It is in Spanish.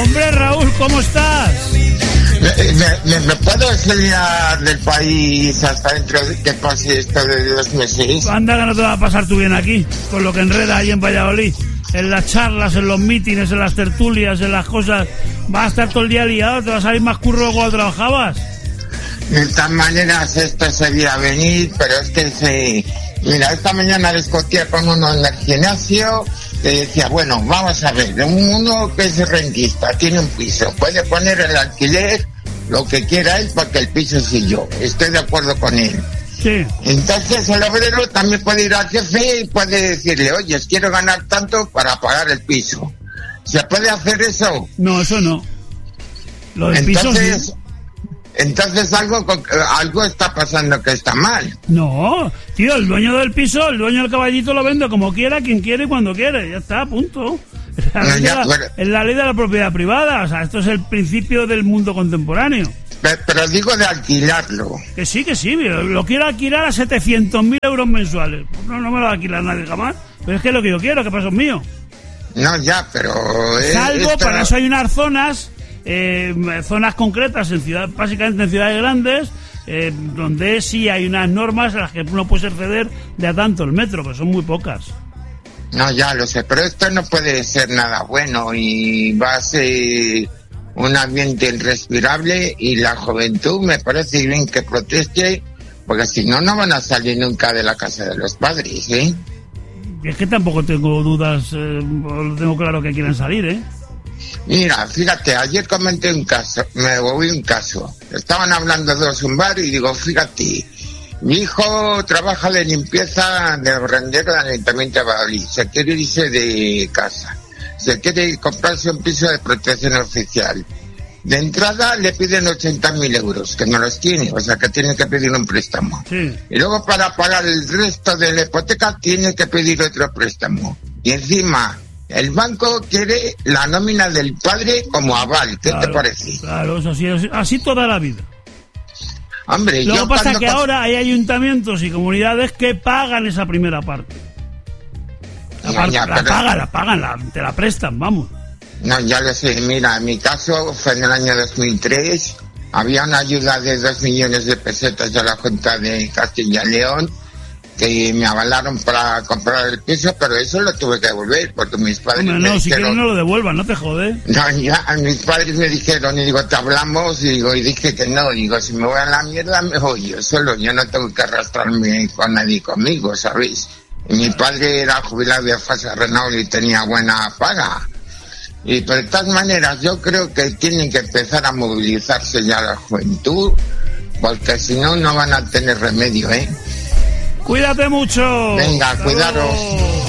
Hombre, Raúl, ¿cómo estás? ¿Me puedo salir del país hasta dentro de que pase esto de 2 meses? Anda que no te va a pasar tú bien aquí, con lo que enreda ahí en Valladolid. En las charlas, en los mítines, en las tertulias, en las cosas. Vas a estar todo el día liado, te va a salir más curro cuando trabajabas. De todas maneras, esto se veía venir, pero es que Mira, esta mañana discutía con uno en el gimnasio que decía, bueno, vamos a ver, uno que es rentista, tiene un piso, puede poner el alquiler lo que quiera él porque el piso soy yo. Estoy de acuerdo con él. Sí. Entonces el obrero también puede ir al jefe y puede decirle, oye, quiero ganar tanto para pagar el piso. ¿Se puede hacer eso? No, eso no. Lo del piso sí. Entonces algo está pasando que está mal. No, tío, el dueño del piso, el dueño del caballito lo vende como quiera, quien quiere y cuando quiere. Ya está, punto. Es la ley de la propiedad privada. O sea, esto es el principio del mundo contemporáneo. Pero digo de alquilarlo. Que sí, lo quiero alquilar a 700.000 euros mensuales. No me lo va a alquilar nadie jamás. Pero es que es lo que yo quiero, que pasa es mío. No, ya, pero... Salvo, para eso hay unas zonas concretas, básicamente en ciudades grandes, donde sí hay unas normas a las que uno puede exceder de a tanto el metro, que son muy pocas. No, ya lo sé, pero esto no puede ser nada bueno y va a ser un ambiente irrespirable y la juventud me parece bien que proteste, porque si no, no van a salir nunca de la casa de los padres, ¿eh? Es que tampoco tengo dudas, tengo claro que quieren salir, Mira, fíjate, ayer comenté un caso, me oí un caso. Estaban hablando dos en un bar y digo, fíjate, mi hijo trabaja de limpieza de barrendero del Ayuntamiento de Valladolid, se quiere irse de casa, se quiere comprarse un piso de protección oficial. De entrada le piden 80.000 euros, que no los tiene, o sea que tiene que pedir un préstamo. Sí. Y luego para pagar el resto de la hipoteca tiene que pedir otro préstamo. Y encima... el banco quiere la nómina del padre como aval. ¿Qué te parece? Claro, eso sí, así toda la vida. Hombre, lo que pasa es que ahora hay ayuntamientos y comunidades que pagan esa primera parte. La pagan, te la prestan, vamos. No, ya lo sé. Mira, en mi caso fue en el año 2003. Había una ayuda de 2 millones de pesetas de la Junta de Castilla y León que me avalaron para comprar el piso, pero eso lo tuve que devolver porque mis padres me dijeron... si quieres no lo devuelvan, no te jode. No, ya, mis padres me dijeron, y digo, te hablamos, y dije que no, si me voy a la mierda me voy yo solo, yo no tengo que arrastrarme con nadie conmigo, ¿sabéis? Y mi padre era jubilado de Fasa Renault y tenía buena paga. Y de todas maneras, yo creo que tienen que empezar a movilizarse ya la juventud, porque si no, no van a tener remedio, ¿eh? Cuídate mucho. Venga, cuidaros.